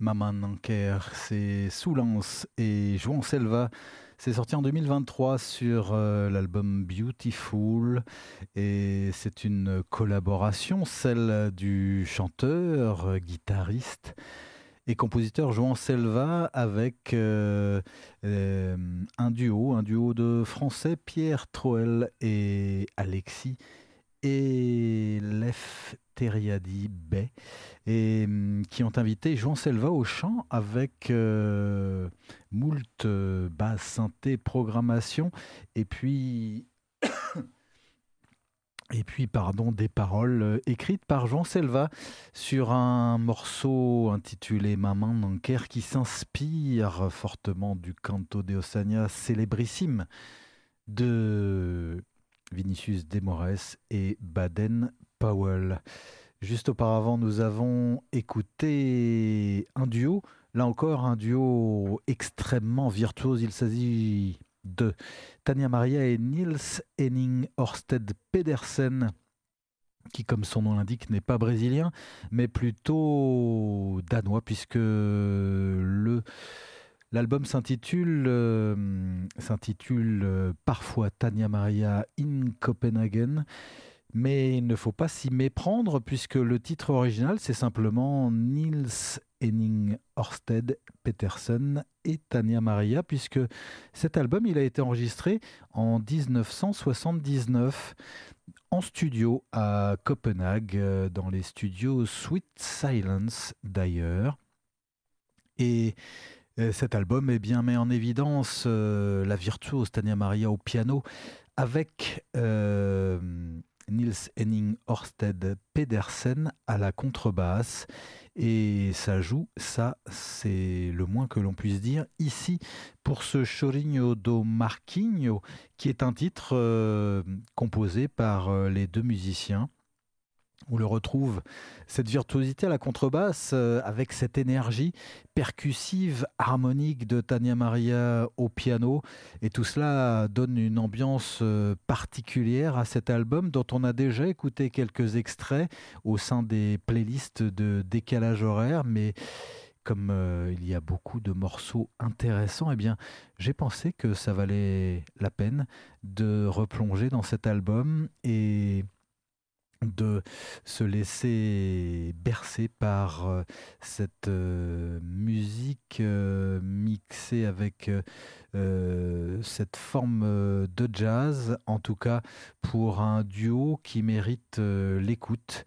Maman Nanker, c'est Soulance et João Selva. C'est sorti en 2023 sur l'album Beautiful et c'est une collaboration, celle du chanteur, guitariste et compositeur João Selva avec un duo de Français, Pierre Troel et Alexis et Lef Teriadi Bey, et qui ont invité João Selva au chant avec moult basse synthé programmation et puis pardon, des paroles écrites par João Selva sur un morceau intitulé Maman Nanker qui s'inspire fortement du Canto de Osania célébrissime de Vinicius de Moraes et Baden Powell. Juste auparavant, nous avons écouté un duo, là encore un duo extrêmement virtuose. Il s'agit de Tania Maria et Niels Henning Ørsted Pedersen, qui, comme son nom l'indique, n'est pas brésilien, mais plutôt danois, puisque l'album s'intitule parfois Tania Maria in Copenhagen, mais il ne faut pas s'y méprendre puisque le titre original c'est simplement Niels Henning Ørsted Pedersen et Tania Maria, puisque cet album il a été enregistré en 1979 en studio à Copenhague, dans les studios Sweet Silence d'ailleurs. Et cet album met en évidence la virtuose Tania Maria au piano avec Niels Henning Ørsted Pedersen à la contrebasse, et ça joue, ça c'est le moins que l'on puisse dire ici pour ce Chorinho do Marquinho, qui est un titre composé par les deux musiciens. On le retrouve, cette virtuosité à la contrebasse, avec cette énergie percussive, harmonique de Tania Maria au piano. Et tout cela donne une ambiance particulière à cet album dont on a déjà écouté quelques extraits au sein des playlists de décalage horaire. Mais comme il y a beaucoup de morceaux intéressants, eh bien, j'ai pensé que ça valait la peine de replonger dans cet album et de se laisser bercer par cette musique mixée avec cette forme de jazz, en tout cas pour un duo qui mérite l'écoute,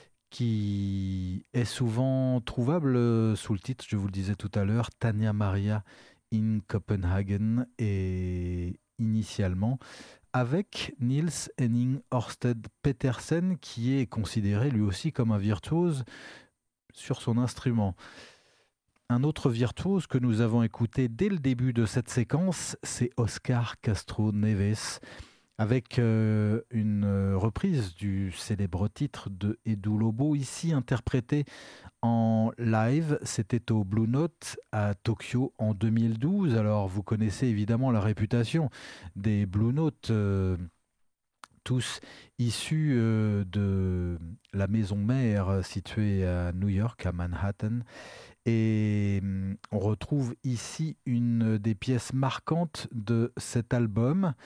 qui est souvent trouvable sous le titre, je vous le disais tout à l'heure, Tania Maria in Copenhagen, et initialement avec Niels Henning Ørsted Pedersen, qui est considéré lui aussi comme un virtuose sur son instrument. Un autre virtuose que nous avons écouté dès le début de cette séquence, c'est Oscar Castro Neves, avec une reprise du célèbre titre de Edu Lobo, ici interprété en live. C'était au Blue Note à Tokyo en 2012. Alors vous connaissez évidemment la réputation des Blue Note, tous issus de la maison mère située à New York, à Manhattan. Et on retrouve ici une des pièces marquantes de cet album,